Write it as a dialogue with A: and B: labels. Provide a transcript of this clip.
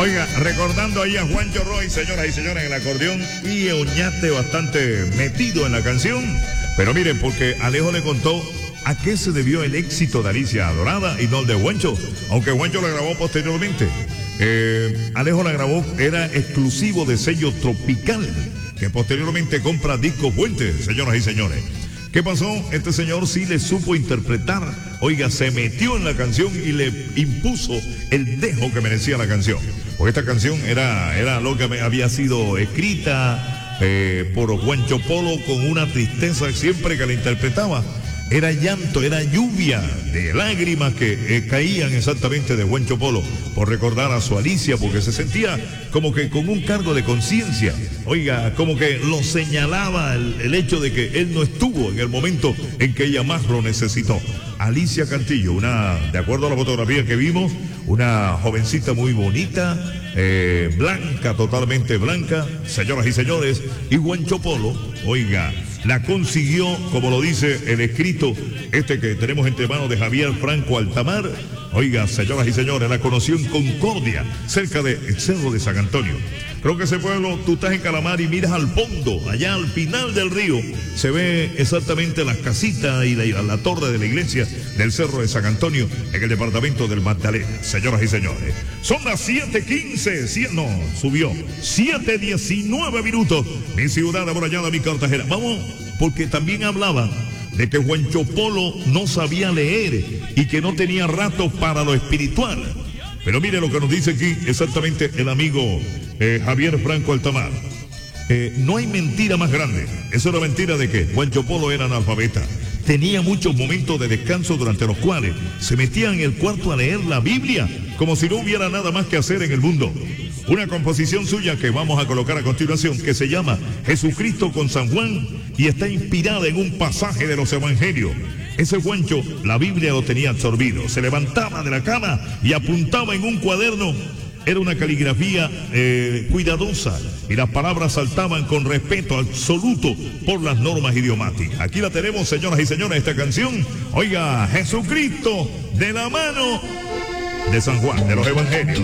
A: Oiga, recordando ahí a Juancho Roy, señoras y señores, en el acordeón, y Oñate bastante metido en la canción. Pero miren, porque Alejo le contó a qué se debió el éxito de Alicia Dorada y no el de Juancho, aunque Juancho la grabó posteriormente. Alejo la grabó, era exclusivo de sello Tropical, que posteriormente compra Discos Fuentes, señoras y señores. ¿Qué pasó? Este señor sí le supo interpretar. Oiga, se metió en la canción y le impuso el dejo que merecía la canción. Porque esta canción era lo que había sido escrita por Juancho Polo con una tristeza siempre que la interpretaba. Era llanto, era lluvia de lágrimas que caían exactamente de Juancho Polo por recordar a su Alicia, porque se sentía como que con un cargo de conciencia. Oiga, como que lo señalaba el hecho de que él no estuvo en el momento en que ella más lo necesitó. Alicia Cantillo, de acuerdo a la fotografía que vimos, una jovencita muy bonita, blanca, totalmente blanca, señoras y señores, y Juancho Polo, oiga, la consiguió, como lo dice el escrito que tenemos entre manos de Javier Franco Altamar. Oiga, señoras y señores, la conoció en Concordia, cerca del Cerro de San Antonio. Creo que ese pueblo, tú estás en Calamar y miras al fondo, allá al final del río, se ve exactamente las casitas y la torre de la iglesia del Cerro de San Antonio, en el departamento del Magdalena. Señoras y señores, son las 7:15, subió, 7:19 minutos, mi ciudad amurallada, mi Cartagena. Vamos, porque también hablaban de que Juancho Polo no sabía leer y que no tenía rato para lo espiritual. Pero mire lo que nos dice aquí exactamente el amigo Javier Franco Altamar. No hay mentira más grande. Eso era mentira de que Juancho Polo era analfabeta. Tenía muchos momentos de descanso durante los cuales se metía en el cuarto a leer la Biblia, como si no hubiera nada más que hacer en el mundo. Una composición suya que vamos a colocar a continuación, que se llama Jesucristo con San Juan, y está inspirada en un pasaje de los evangelios. Ese Juancho, la Biblia lo tenía absorbido. Se levantaba de la cama y apuntaba en un cuaderno. Era una caligrafía cuidadosa y las palabras saltaban con respeto absoluto por las normas idiomáticas. Aquí la tenemos, señoras y señores, esta canción. Oiga, Jesucristo de la mano de San Juan, de los evangelios.